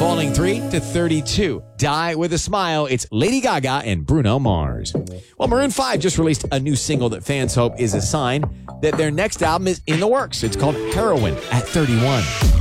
Falling 3 to 32. Die with a Smile. It's Lady Gaga and Bruno Mars. Well, Maroon 5 just released a new single that fans hope is a sign that their next album is in the works. It's called Heroin at 31.